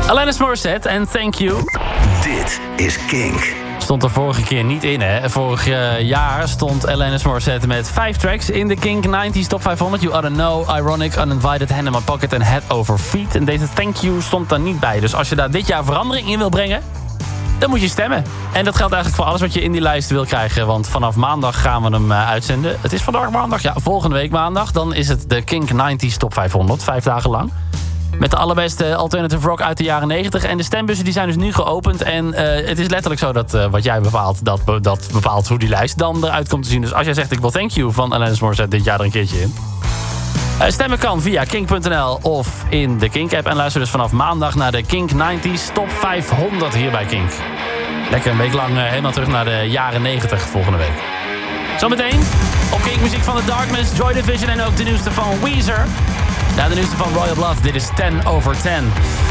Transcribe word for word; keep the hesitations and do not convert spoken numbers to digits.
Alanis Morissette en Thank You. Dit is Kink. Stond er vorige keer niet in, hè. Vorig uh, jaar stond Alanis Morissette met vijf tracks in de Kink nineties Top vijfhonderd. You Oughta Know, Ironic, Uninvited, Hand in My Pocket en Head Over Feet. En deze Thank You stond daar niet bij. Dus als je daar dit jaar verandering in wil brengen, dan moet je stemmen. En dat geldt eigenlijk voor alles wat je in die lijst wil krijgen. Want vanaf maandag gaan we hem uh, uitzenden. Het is vandaag maandag, ja, volgende week maandag. Dan is het de Kink nineties Top vijfhonderd, vijf dagen lang. Met de allerbeste alternative rock uit de jaren negentig. En de stembussen die zijn dus nu geopend. En uh, het is letterlijk zo dat uh, wat jij bepaalt, dat, dat bepaalt hoe die lijst dan eruit komt te zien. Dus als jij zegt, ik wil Thank You van Alanis Morissette dit jaar er een keertje in. Uh, stemmen kan via kink punt n l of in de Kink-app. En luister dus vanaf maandag naar de Kink nineties Top vijfhonderd hier bij Kink. Lekker een week lang uh, helemaal terug naar de jaren negentig volgende week. Zometeen op Kink muziek van The Darkness, Joy Division en ook de nieuwste van Weezer. Na de nieuwste van Royal Blood, dit is ten over ten.